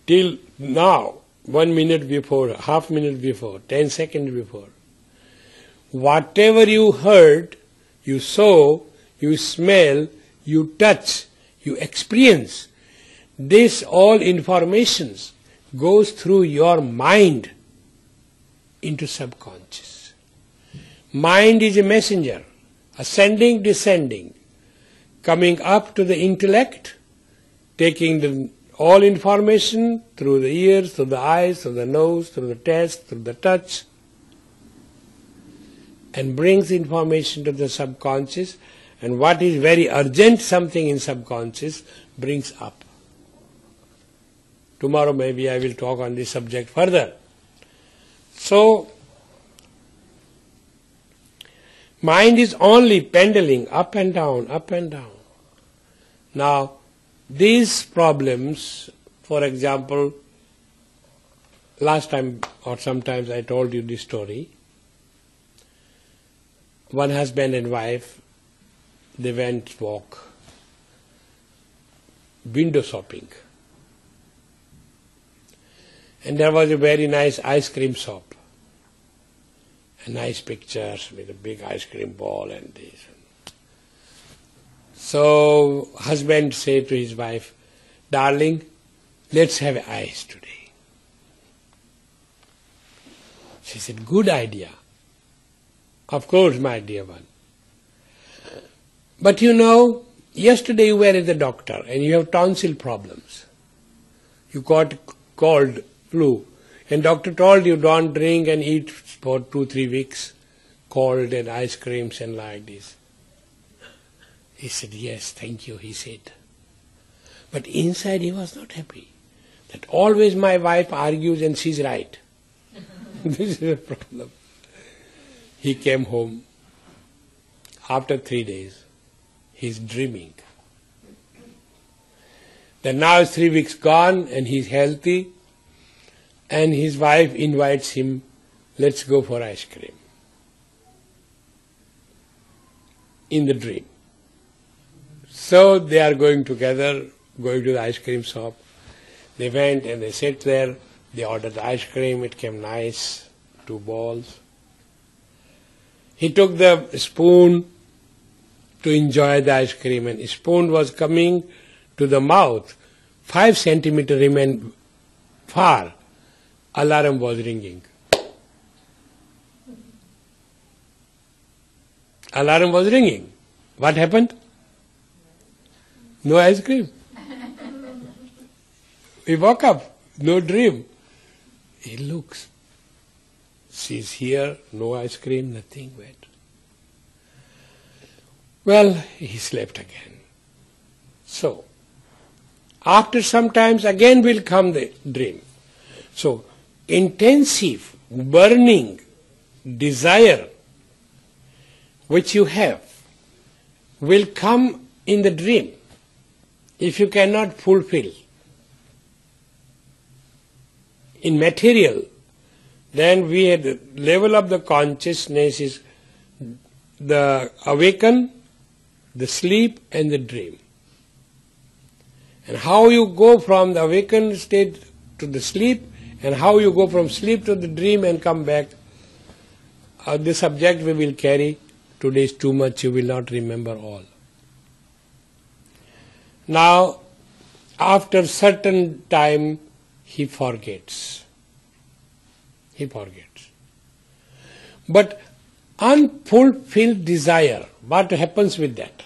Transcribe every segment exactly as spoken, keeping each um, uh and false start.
till now, one minute before, half minute before, ten seconds before, whatever you heard, you saw, you smell, you touch, you experience, this all informations goes through your mind into subconscious. Mind is a messenger, ascending, descending, coming up to the intellect, taking the, all information through the ears, through the eyes, through the nose, through the taste, through the touch, and brings information to the subconscious, and what is very urgent, something in subconscious, brings up. Tomorrow maybe I will talk on this subject further. So, mind is only pendulum up and down, up and down. Now, these problems, for example, last time or sometimes I told you this story. One husband and wife, they went walk, window shopping. And there was a very nice ice cream shop. A nice pictures with a big ice cream ball and this. So husband said to his wife, "Darling, let's have ice today." She said, "Good idea." "Of course, my dear one. But you know, yesterday you were at the doctor and you have tonsil problems. You got cold, flu, and doctor told you don't drink and eat for two, three weeks, cold and ice creams and like this." He said, "Yes, thank you," he said. But inside he was not happy. That always my wife argues and she's right. This is a problem. He came home. After three days, he's dreaming. Then now it's three weeks gone and he's healthy, and his wife invites him, "Let's go for ice cream." In the dream. So they are going together, going to the ice cream shop. They went and they sat there, they ordered the ice cream, it came nice, two balls. He took the spoon to enjoy the ice cream, and the spoon was coming to the mouth. Five centimeters remained far. Alarm was ringing. Alarm was ringing. What happened? No ice cream. He woke up, no dream. He looks. She's here, no ice cream, nothing wet. Well, he slept again. So, after some times again will come the dream. So, intensive, burning desire which you have will come in the dream if you cannot fulfill. In material, then we had the level of the consciousness is the awaken, the sleep and the dream. And how you go from the awakened state to the sleep, and how you go from sleep to the dream and come back, uh, the subject we will carry. Today is too much, you will not remember all. Now, after certain time, he forgets. He forgets. But unfulfilled desire, what happens with that?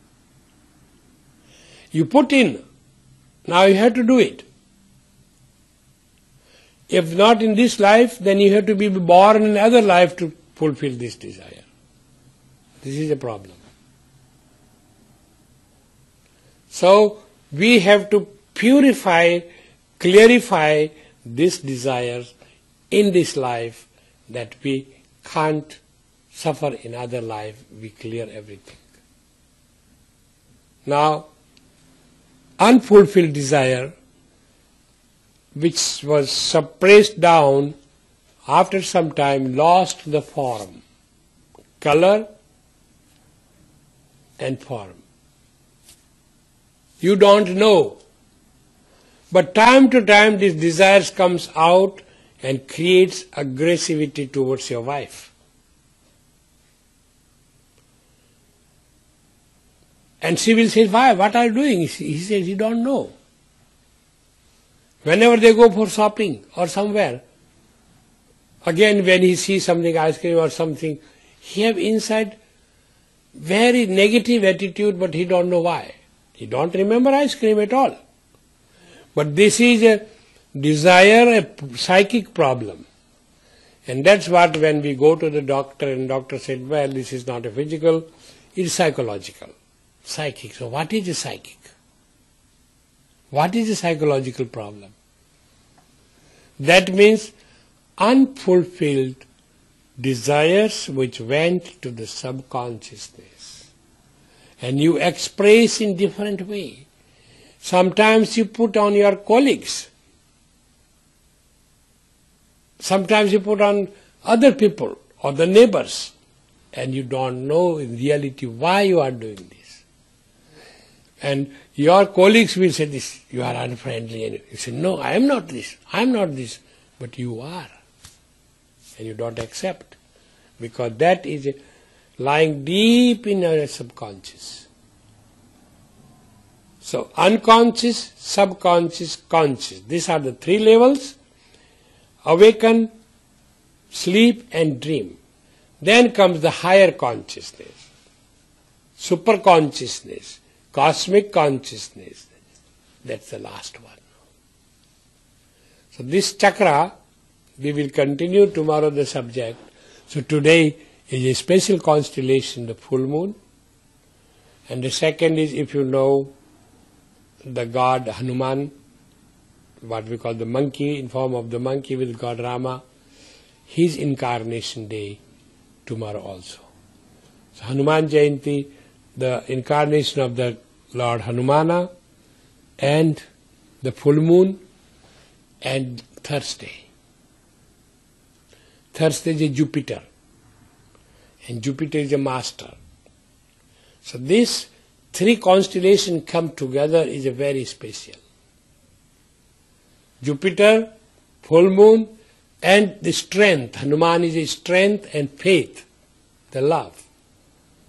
You put in, now you have to do it. If not in this life, then you have to be born in another life to fulfill this desire. This is a problem. So, we have to purify, clarify these desires in this life, that we can't suffer in other life, we clear everything. Now, unfulfilled desire, which was suppressed down, after some time lost the form, color and form. You don't know. But time to time this desires comes out and creates aggressivity towards your wife. And she will say, why? What are you doing? He says, you don't know. Whenever they go for shopping or somewhere, again when he sees something, ice cream or something, he have inside very negative attitude, but he don't know why. He don't remember ice cream at all. But this is a desire, a psychic problem. And that's what when we go to the doctor and doctor said, well, this is not a physical, it's psychological. Psychic. So what is a psychic? What is a psychological problem? That means unfulfilled desires which went to the subconsciousness. And you express in different way. Sometimes you put on your colleagues. Sometimes you put on other people or the neighbors. And you don't know in reality why you are doing this. And your colleagues will say this, you are unfriendly. And you say, no, I am not this, I am not this. But you are. And you don't accept. Because that is lying deep in your subconscious. So unconscious, subconscious, conscious. These are the three levels. Awaken, sleep and dream. Then comes the higher consciousness, super consciousness, cosmic consciousness. That's the last one. So this chakra, we will continue tomorrow the subject. So today is a special constellation, the full moon. And the second is, if you know the god Hanuman, what we call the monkey, in form of the monkey with God Rama, his incarnation day tomorrow also. So Hanuman Jayanti, the incarnation of the Lord Hanumana, and the full moon, and Thursday. Thursday is a Jupiter, and Jupiter is a master. So these three constellations come together is a very special. Jupiter, full moon, and the strength. Hanuman is a strength and faith, the love.